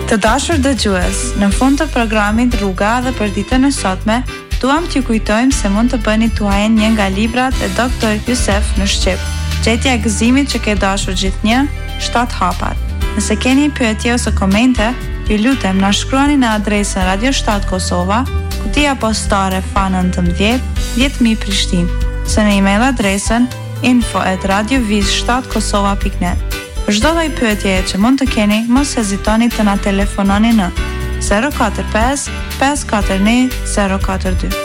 Të dashur dëgjues, në fund të programit Rruga dhe për ditën e sotme, duam t'ju kujtojmë se mund të bëni tuaj një nga librat e Dr. Jusef në shqip. Gjetja e gëzimit që ke dashur gjithnjë, 7 hapat. Nëse keni pyetje ose komente, ju lutem na shkruani në adresën Radio 7 Kosova, kutia postare F19 10000 Prishtinë, ose në email adresën info@radioviz7kosova.net. Për çdo lloj pyetjeje që mund të keni, mos hezitoni të na telefononi në 045 541 042.